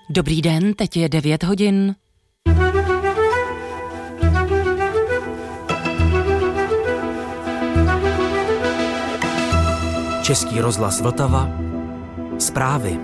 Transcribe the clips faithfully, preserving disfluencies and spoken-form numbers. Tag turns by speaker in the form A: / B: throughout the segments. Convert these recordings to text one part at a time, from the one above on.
A: Dobrý den, teď je devět hodin.
B: Český rozhlas Vltava. Zprávy.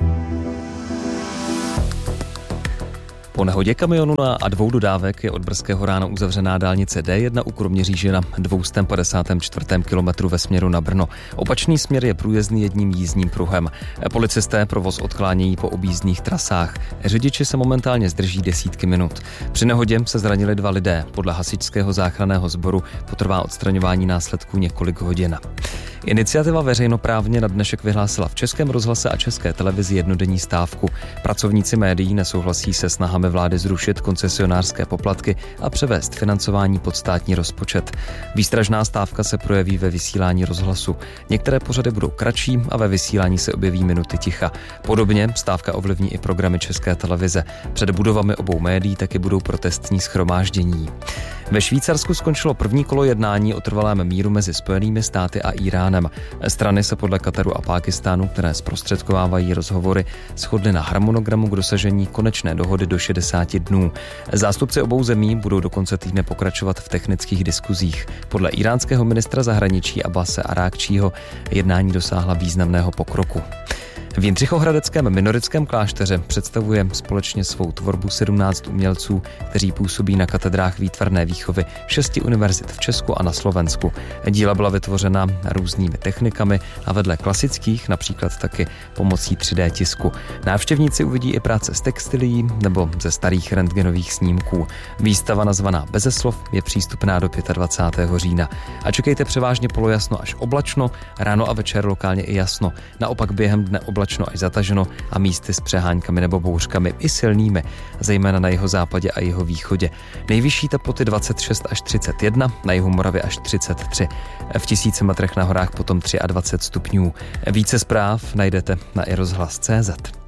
C: Po nehodě kamionu a dvou dodávek je od brzkého rána uzavřená dálnice D jedna u Kroměříže na dvě stě padesát čtyři kilometru ve směru na Brno. Opačný směr je průjezdný jedním jízdním pruhem. Policisté provoz odklánějí po objízdných trasách. Řidiči se momentálně zdrží desítky minut. Při nehodě se zranili dva lidé. Podle hasičského záchranného sboru potrvá odstraňování následků několik hodin. Iniciativa veřejnoprávně na dnešek vyhlásila v Českém rozhlase a České televizi jednodenní stávku. Pracovníci médií nesouhlasí se snahami vlády zrušit koncesionářské poplatky a převést financování pod státní rozpočet. Výstražná stávka se projeví ve vysílání rozhlasu. Některé pořady budou kratší a ve vysílání se objeví minuty ticha. Podobně stávka ovlivní i programy České televize. Před budovami obou médií taky budou protestní shromáždění. Ve Švýcarsku skončilo první kolo jednání o trvalém míru mezi Spojenými státy a Íránem. Strany se podle Kataru a Pákistánu, které zprostředkovávají rozhovory, shodly na harmonogramu k dosažení konečné dohody do šedesáti dnů. Zástupci obou zemí budou do konce týdne pokračovat v technických diskuzích. Podle íránského ministra zahraničí Abbase Arákčího jednání dosáhla významného pokroku. V Jindřichohradeckém minorickém klášteře představuje společně svou tvorbu sedmnáct umělců, kteří působí na katedrách výtvarné výchovy šesti univerzit v Česku a na Slovensku. Díla byla vytvořena různými technikami a vedle klasických například taky pomocí tři dé tisku. Návštěvníci uvidí i práce z textilií nebo ze starých rentgenových snímků. Výstava nazvaná Beze slov je přístupná do dvacátého pátého října. A čekejte převážně polojasno až oblačno, ráno a večer lokálně i jasno. Naopak během dne oblačno až zataženo a místy s přeháňkami nebo bouřkami i silnými, zejména na jeho západě a jeho východě. Nejvyšší teploty dvacet šest až třicet jedna, na jihu Moravy až třicet tři. V tisíci metrech na horách potom dvacet tři stupňů. Více zpráv najdete na i rozhlas tečka cé zet.